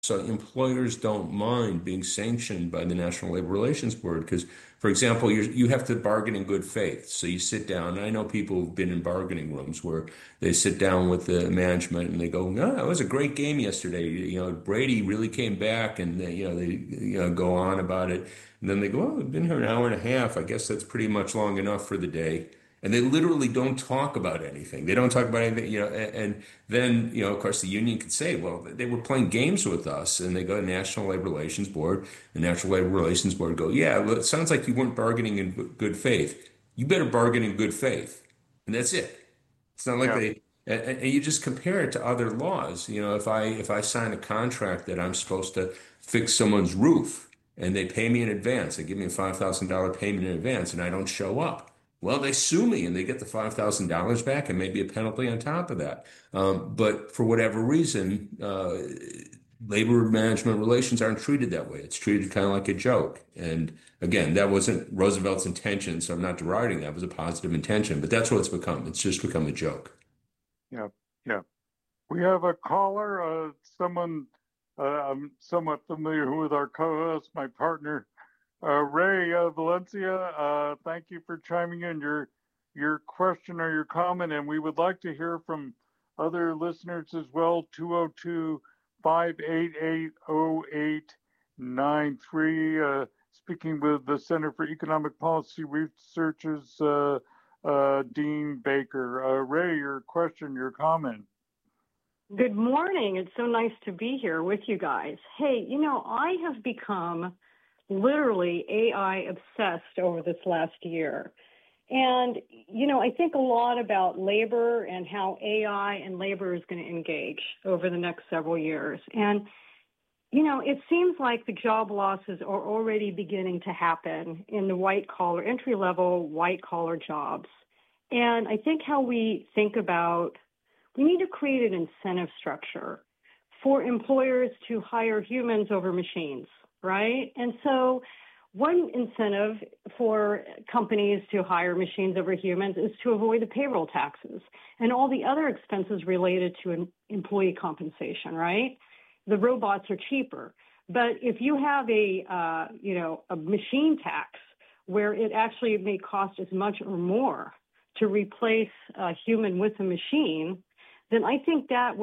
So employers don't mind being sanctioned by the National Labor Relations Board because, for example, you have to bargain in good faith. So you sit down. I know people who've been in bargaining rooms where they sit down with the management and they go, "No, it was a great game yesterday. Brady really came back," and they go on about it. And then they go, "Oh, we've been here an hour and a half. I guess that's pretty much long enough for the day." And they literally don't talk about anything. They don't talk about anything, and then, of course, the union could say, well, they were playing games with us, and they go to National Labor Relations Board. The National Labor Relations Board go, yeah, well, it sounds like you weren't bargaining in good faith. You better bargain in good faith, and that's it. It's not like Yeah. and you just compare it to other laws. If I sign a contract that I'm supposed to fix someone's roof, and they pay me in advance, they give me a $5,000 payment in advance, and I don't show up. Well, they sue me and they get the $5,000 back and maybe a penalty on top of that. But for whatever reason, labor management relations aren't treated that way. It's treated kind of like a joke. And again, that wasn't Roosevelt's intention, so I'm not deriding that. It was a positive intention, but that's what it's become. It's just become a joke. Yeah. Yeah. We have a caller, someone I'm somewhat familiar with our co-host, my partner, Ray Valencia. Thank you for chiming in your question or your comment, and we would like to hear from other listeners as well. 202-588-0893. Speaking with the Center for Economic Policy Research's Dean Baker. Ray, your question, your comment. Good morning. It's so nice to be here with you guys. Hey, I have become literally AI obsessed over this last year. And, I think a lot about labor and how AI and labor is going to engage over the next several years. And, it seems like the job losses are already beginning to happen in the entry-level white-collar jobs. And I think how we think about we need to create an incentive structure for employers to hire humans over machines, right? And so one incentive for companies to hire machines over humans is to avoid the payroll taxes and all the other expenses related to employee compensation, right? The robots are cheaper. But if you have a machine tax where it actually may cost as much or more to replace a human with a machine, then I think that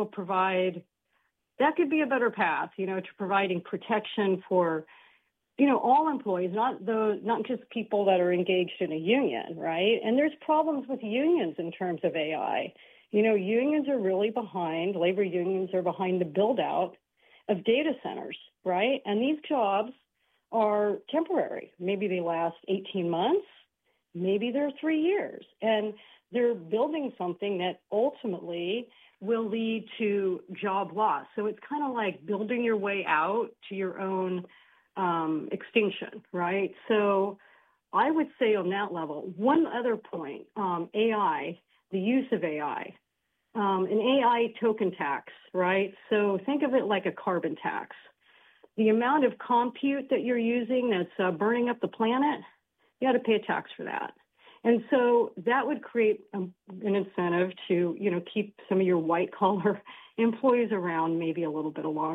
could be a better path, to providing protection for, all employees, not just people that are engaged in a union, right? And there's problems with unions in terms of AI. Unions are really behind, labor unions are behind the build out of data centers, right? And these jobs are temporary. Maybe they last 18 months, maybe they're 3 years. And they're building something that ultimately will lead to job loss. So it's kind of like building your way out to your own extinction, right? So I would say on that level, one other point, AI, the use of AI, an AI token tax, right? So think of it like a carbon tax. The amount of compute that you're using that's burning up the planet, you got to pay a tax for that. And so that would create an incentive to, keep some of your white collar employees around maybe a little bit longer.